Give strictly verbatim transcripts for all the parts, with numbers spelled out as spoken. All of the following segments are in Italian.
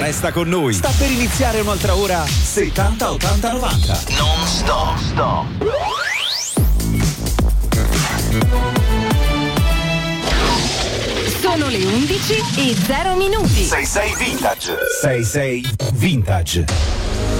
Resta con noi. Sta per iniziare un'altra ora settanta ottanta novanta. Non stop. Stop. Sono le undici e zero minuti. sei sei Vintage. sei sei Vintage.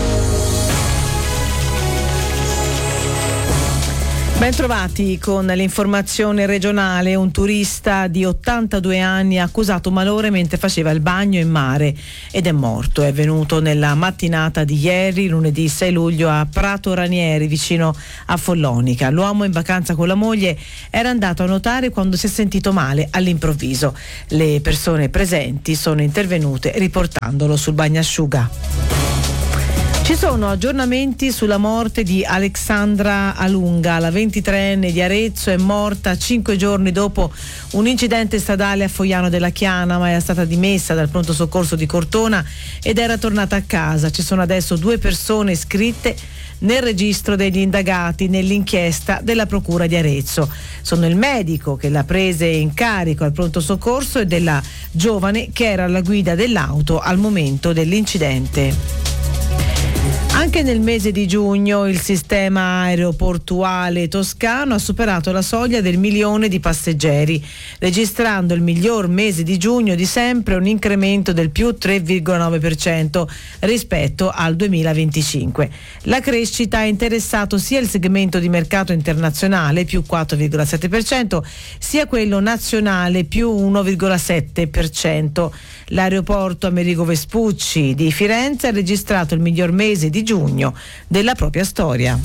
Bentrovati con l'informazione regionale. Un turista di ottantadue anni ha accusato malore mentre faceva il bagno in mare ed è morto. È avvenuto nella mattinata di ieri, lunedì sei luglio, a Prato Ranieri, vicino a Follonica. L'uomo, in vacanza con la moglie, era andato a nuotare quando si è sentito male all'improvviso. Le persone presenti sono intervenute riportandolo sul bagnasciuga. Ci sono aggiornamenti sulla morte di Alexandra Alunga. La ventitreenne di Arezzo è morta cinque giorni dopo un incidente stradale a Fogliano della Chiana, ma è stata dimessa dal pronto soccorso di Cortona ed era tornata a casa. Ci sono adesso due persone iscritte nel registro degli indagati nell'inchiesta della Procura di Arezzo. Sono il medico che l'ha prese in carico al pronto soccorso e della giovane che era alla guida dell'auto al momento dell'incidente. Anche nel mese di giugno il sistema aeroportuale toscano ha superato la soglia del milione di passeggeri, registrando il miglior mese di giugno di sempre, un incremento del più tre virgola nove per cento rispetto al duemilaventicinque. La crescita ha interessato sia il segmento di mercato internazionale, più quattro virgola sette per cento, sia quello nazionale, più uno virgola sette per cento. L'aeroporto Amerigo Vespucci di Firenze ha registrato il miglior mese di giugno della propria storia.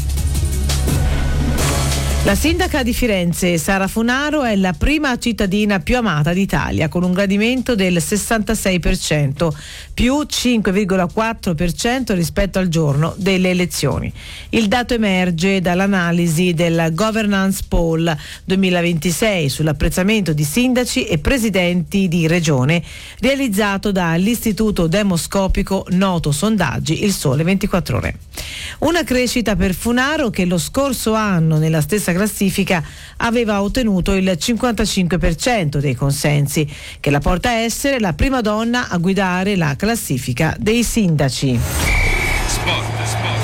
La sindaca di Firenze, Sara Funaro, è la prima cittadina più amata d'Italia, con un gradimento del sessantasei per cento, più cinque virgola quattro per cento rispetto al giorno delle elezioni. Il dato emerge dall'analisi del Governance Poll duemilaventisei sull'apprezzamento di sindaci e presidenti di regione, realizzato dall'Istituto Demoscopico noto sondaggi Il Sole ventiquattro Ore. Una crescita per Funaro che lo scorso anno nella stessa classifica aveva ottenuto il cinquantacinque per cento dei consensi, che la porta a essere la prima donna a guidare la classifica dei sindaci. Sport, sport.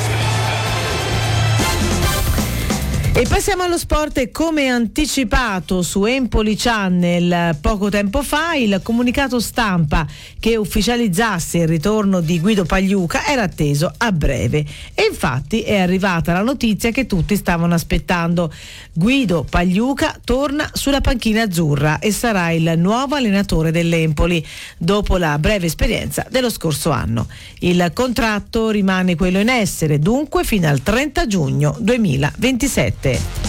E passiamo allo sport e come anticipato su Empoli Channel poco tempo fa, il comunicato stampa che ufficializzasse il ritorno di Guido Pagliuca era atteso a breve e infatti è arrivata la notizia che tutti stavano aspettando. Guido Pagliuca torna sulla panchina azzurra e sarà il nuovo allenatore dell'Empoli dopo la breve esperienza dello scorso anno. Il contratto rimane quello in essere dunque fino al trenta giugno duemilaventisette.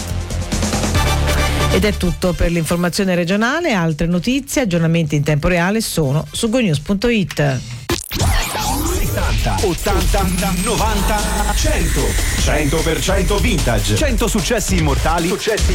Ed è tutto per l'informazione regionale. Altre notizie, aggiornamenti in tempo reale sono su gonews punto it. settanta, ottanta, novanta, cento. cento per cento vintage. cento successi immortali. Successi